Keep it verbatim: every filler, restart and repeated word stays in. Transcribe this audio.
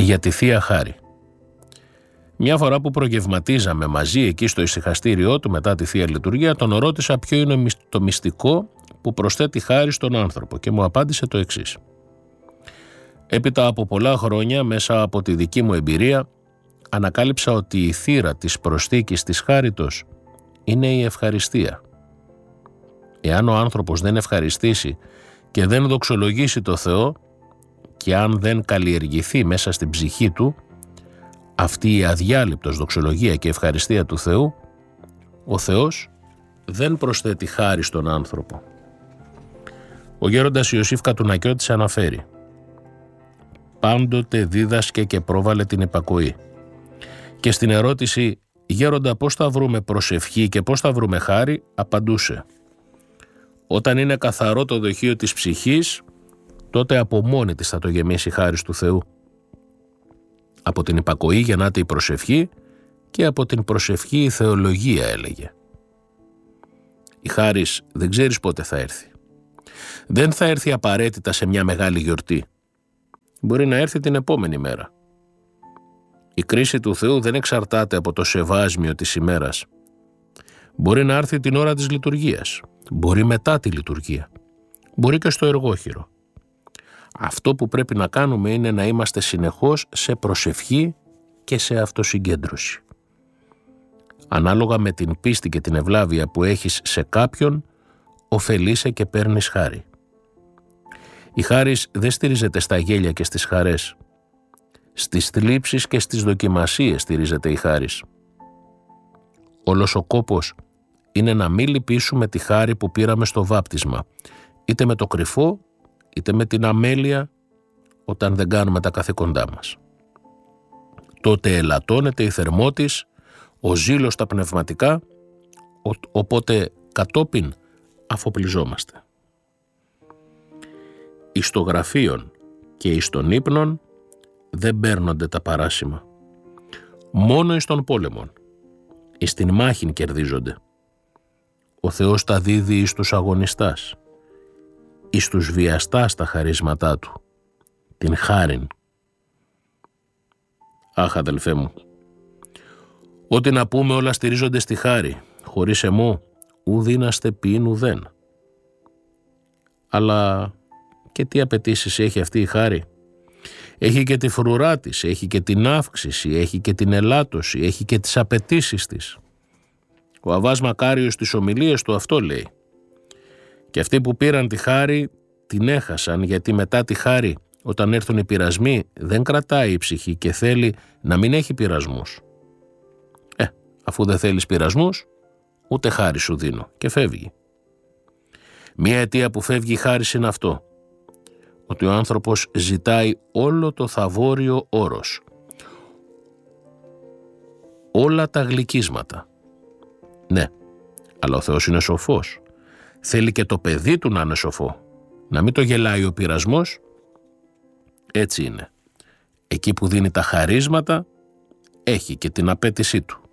για τη Θεία Χάρη. Μια φορά που προγευματίζαμε μαζί εκεί στο ησυχαστήριό του μετά τη Θεία Λειτουργία, τον ρώτησα ποιο είναι το μυστικό που προσθέτει χάρη στον άνθρωπο και μου απάντησε το εξής. Έπειτα από πολλά χρόνια, μέσα από τη δική μου εμπειρία, ανακάλυψα ότι η θύρα της προσθήκης της χάριτος είναι η ευχαριστία. Εάν ο άνθρωπος δεν ευχαριστήσει και δεν δοξολογήσει το Θεό και αν δεν καλλιεργηθεί μέσα στην ψυχή του αυτή η αδιάλειπτος δοξολογία και ευχαριστία του Θεού, ο Θεός δεν προσθέτει χάρη στον άνθρωπο. Ο γέροντας Ιωσήφ Κατουνακιώτης αναφέρει: «Πάντοτε δίδασκε και πρόβαλε την υπακοή». Και στην ερώτηση «Γέροντα, πώς θα βρούμε προσευχή και πώς θα βρούμε χάρη», απαντούσε: «Όταν είναι καθαρό το δοχείο της ψυχής, τότε από μόνη της θα το γεμίσει χάρις του Θεού. Από την υπακοή γεννάται η προσευχή και από την προσευχή η θεολογία», έλεγε. Η χάρις δεν ξέρεις πότε θα έρθει. Δεν θα έρθει απαραίτητα σε μια μεγάλη γιορτή. Μπορεί να έρθει την επόμενη μέρα. Η κρίση του Θεού δεν εξαρτάται από το σεβάσμιο της ημέρας. Μπορεί να έρθει την ώρα της λειτουργίας. Μπορεί μετά τη λειτουργία. Μπορεί και στο εργόχειρο. Αυτό που πρέπει να κάνουμε είναι να είμαστε συνεχώς σε προσευχή και σε αυτοσυγκέντρωση. Ανάλογα με την πίστη και την ευλάβεια που έχεις σε κάποιον, ωφελείσαι και παίρνεις χάρη. Η χάρις δεν στηρίζεται στα γέλια και στις χαρές. Στις θλίψεις και στις δοκιμασίες στηρίζεται η χάρις. Όλος ο κόπος είναι να μην λυπήσουμε τη χάρη που πήραμε στο βάπτισμα, είτε με το κρυφό, είτε με την αμέλεια, όταν δεν κάνουμε τα καθήκοντά μας. Τότε ελαττώνεται η θερμότης, ο ζήλος στα πνευματικά, οπότε κατόπιν αφοπλιζόμαστε. Εις το γραφείον και εις των ύπνων δεν παίρνονται τα παράσημα. Μόνο εις των πόλεμων, εις την μάχην κερδίζονται. Ο Θεός τα δίδει εις τους αγωνιστάς, εις τους βιαστάς τα χαρίσματά Του, την χάριν. Αχ, αδελφέ μου, ό,τι να πούμε όλα στηρίζονται στη χάρη. Χωρίς εμού ου δύναστε ποιήν ουδέν. Αλλά και τι απαιτήσεις έχει αυτή η χάρη? Έχει και τη φρουρά της, έχει και την αύξηση, έχει και την ελάττωση, έχει και τις απαιτήσεις της. Ο Αββάς Μακάριος στις ομιλίες του αυτό λέει. Και αυτοί που πήραν τη χάρη την έχασαν, γιατί μετά τη χάρη, όταν έρθουν οι πειρασμοί, δεν κρατάει η ψυχή και θέλει να μην έχει πειρασμούς. Ε, αφού δεν θέλεις πειρασμούς, ούτε χάρη σου δίνω, και φεύγει. Μία αιτία που φεύγει η χάρις είναι αυτό, ότι ο άνθρωπος ζητάει όλο το θαβόριο όρος, όλα τα γλυκίσματα. Ναι, αλλά ο Θεός είναι σοφός. Θέλει και το παιδί του να είναι σοφό, να μην το γελάει ο πειρασμός. Έτσι είναι. Εκεί που δίνει τα χαρίσματα, έχει και την απέτησή του.